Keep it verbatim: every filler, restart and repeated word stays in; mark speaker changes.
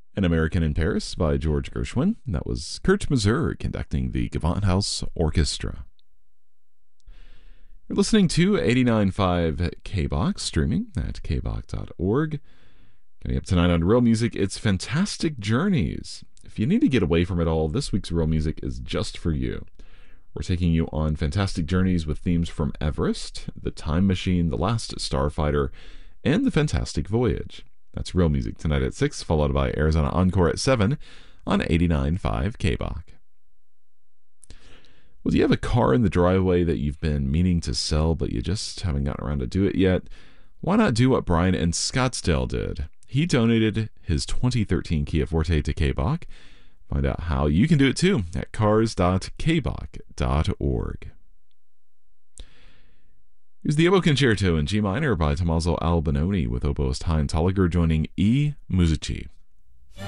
Speaker 1: An American in Paris by George Gershwin. That was Kurt Masur conducting the Gewandhaus Orchestra. You're listening to eighty-nine point five K B O X, streaming at k b o x dot org. Coming up tonight on Real Music, it's Fantastic Journeys. If you need to get away from it all, this week's Real Music is just for you. We're taking you on fantastic journeys with themes from Everest, The Time Machine, The Last Starfighter, and The Fantastic Voyage. That's Real Music tonight at six, followed by Arizona Encore at seven on eighty-nine point five K B O C. Well, do you have a car in the driveway that you've been meaning to sell, but you just haven't gotten around to do it yet? Why not do what Brian in Scottsdale did? He donated his twenty thirteen Kia Forte to K B O C. Find out how you can do it too at cars dot k b o c dot org. Here's the Oboe Concerto in G minor by Tommaso Albinoni with oboist Hein Tolliger joining E. Musici.